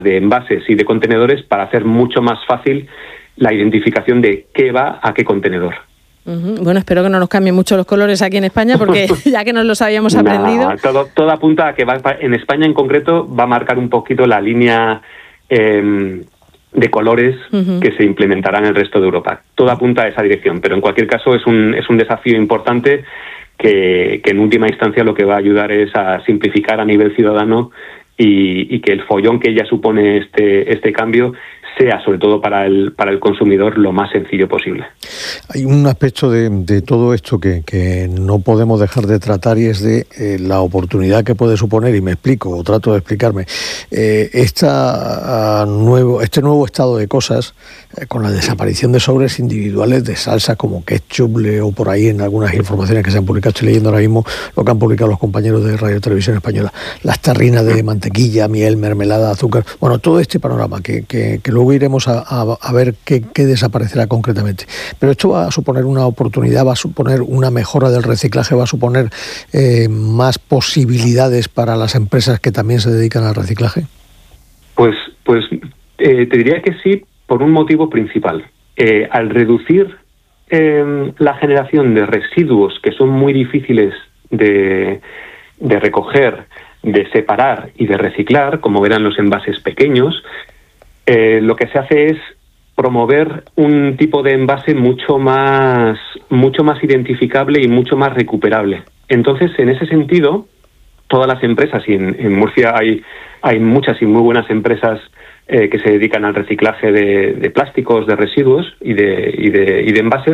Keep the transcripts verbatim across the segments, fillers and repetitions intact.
de envases y de contenedores para hacer mucho más fácil la identificación de qué va a qué contenedor. Uh-huh. Bueno, espero que no nos cambien mucho los colores aquí en España, porque ya que nos los habíamos aprendido... No, todo, todo apunta a que va, en España en concreto va a marcar un poquito la línea eh, de colores uh-huh. que se implementará en el resto de Europa. Todo apunta a esa dirección, pero en cualquier caso es un, es un desafío importante que, que en última instancia lo que va a ayudar es a simplificar a nivel ciudadano y, y que el follón que ya supone este, este cambio sea, sobre todo para el para el consumidor, lo más sencillo posible. Hay un aspecto de, de todo esto que, que no podemos dejar de tratar y es de eh, la oportunidad que puede suponer, y me explico, o trato de explicarme, eh, esta, uh, nuevo, este nuevo estado de cosas eh, con la desaparición de sobres individuales de salsa como ketchup o por ahí en algunas informaciones que se han publicado, estoy leyendo ahora mismo lo que han publicado los compañeros de Radio Televisión Española, las tarrinas de mantequilla, miel, mermelada, azúcar, bueno, todo este panorama que, que, que luego iremos a, a, a ver qué, qué desaparecerá concretamente. Pero esto va a suponer una oportunidad, va a suponer una mejora del reciclaje, va a suponer eh, más posibilidades para las empresas que también se dedican al reciclaje. Pues, pues eh, te diría que sí, por un motivo principal. Eh, al reducir eh, la generación de residuos que son muy difíciles de, de recoger, de separar y de reciclar, como verán los envases pequeños, Eh, lo que se hace es promover un tipo de envase mucho más, mucho más identificable y mucho más recuperable. Entonces, en ese sentido, todas las empresas, y en, en Murcia hay, hay muchas y muy buenas empresas eh, que se dedican al reciclaje de, de plásticos, de residuos y de, y de, y de envases,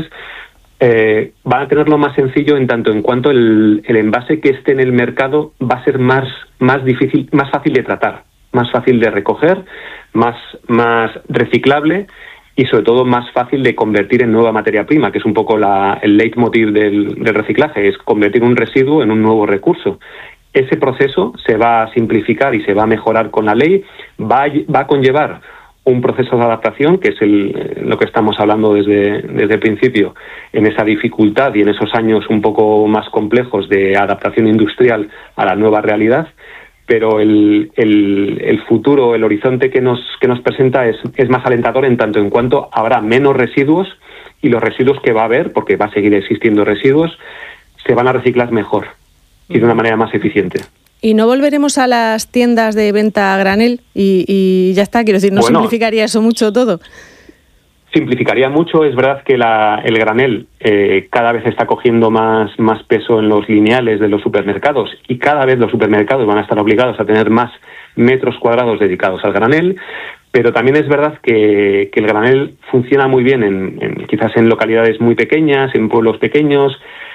eh, van a tenerlo más sencillo en tanto en cuanto el, el envase que esté en el mercado va a ser más, más difícil, más fácil de tratar, más fácil de recoger, más, más reciclable y sobre todo más fácil de convertir en nueva materia prima, que es un poco la, el leitmotiv del, del reciclaje, es convertir un residuo en un nuevo recurso. Ese proceso se va a simplificar y se va a mejorar con la ley, va a, va a conllevar un proceso de adaptación, que es el, lo que estamos hablando desde, desde el principio, en esa dificultad y en esos años un poco más complejos de adaptación industrial a la nueva realidad, pero el, el, el futuro, el horizonte que nos, que nos presenta es, es más alentador en tanto en cuanto habrá menos residuos y los residuos que va a haber, porque va a seguir existiendo residuos, se van a reciclar mejor y de una manera más eficiente. ¿Y no volveremos a las tiendas de venta a granel y, y ya está? Quiero decir, ¿no bueno, simplificaría eso mucho todo? Simplificaría mucho. Es verdad que la, el granel eh, cada vez está cogiendo más, más peso en los lineales de los supermercados y cada vez los supermercados van a estar obligados a tener más metros cuadrados dedicados al granel, pero también es verdad que, que el granel funciona muy bien en, en, quizás en localidades muy pequeñas, en pueblos pequeños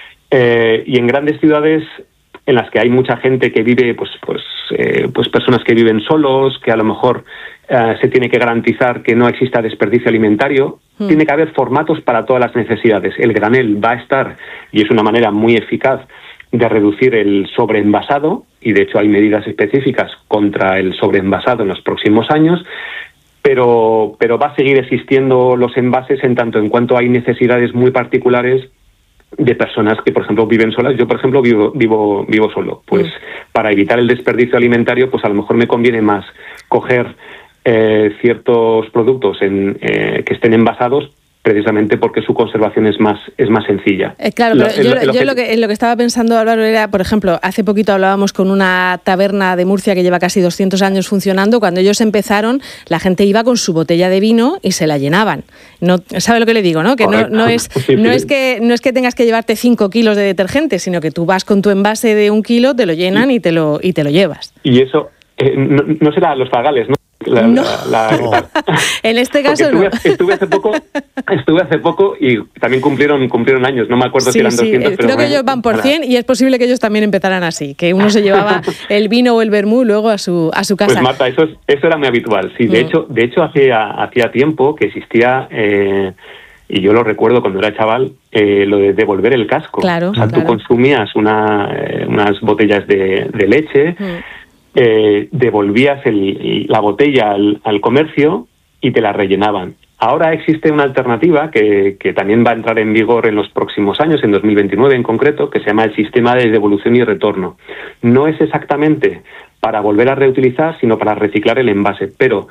eh, y en grandes ciudades en las que hay mucha gente que vive, pues, pues, eh, pues personas que viven solos, que a lo mejor Uh, se tiene que garantizar que no exista desperdicio alimentario. Mm. Tiene que haber formatos para todas las necesidades. El granel va a estar, y es una manera muy eficaz de reducir el sobreenvasado, y de hecho hay medidas específicas contra el sobreenvasado en los próximos años, pero, pero va a seguir existiendo los envases en tanto en cuanto hay necesidades muy particulares de personas que, por ejemplo, viven solas. Yo, por ejemplo, vivo vivo vivo solo. Pues mm. para evitar el desperdicio alimentario, pues a lo mejor me conviene más coger Eh, ciertos productos en, eh, que estén envasados precisamente porque su conservación es más es más sencilla. Eh, claro, pero lo, yo, lo, yo que... Lo, que, lo que estaba pensando, Álvaro, era, por ejemplo, hace poquito hablábamos con una taberna de Murcia que lleva casi doscientos años funcionando. Cuando ellos empezaron, la gente iba con su botella de vino y se la llenaban. No, ¿sabe lo que le digo, no? Que no, no, es, sí, no, sí. es que, no es que tengas que llevarte cinco kilos de detergente, sino que tú vas con tu envase de un kilo, te lo llenan y te lo, y te lo llevas. Y eso eh, no, no será los zagales, ¿no? La, no. La, la, la... En este caso estuve, no. Estuve hace poco, estuve hace poco y también cumplieron cumplieron años. No me acuerdo sí, si eran sí, doscientos. Creo pero que bueno, ellos van por cien y es posible que ellos también empezaran así, que uno se llevaba el vino o el vermú luego a su a su casa. Pues Marta, eso, es, eso era muy habitual. Sí, de mm. hecho, de hecho hacía hacía tiempo que existía. Eh, y yo lo recuerdo cuando era chaval, eh, lo de devolver el casco. Claro, o sea, claro. Tú consumías una, eh, unas botellas de, de leche. Mm. Eh, devolvías el, la botella al, al comercio y te la rellenaban. Ahora existe una alternativa que, que también va a entrar en vigor en los próximos años, en dos mil veintinueve en concreto, que se llama el sistema de devolución y retorno. No es exactamente para volver a reutilizar, sino para reciclar el envase, pero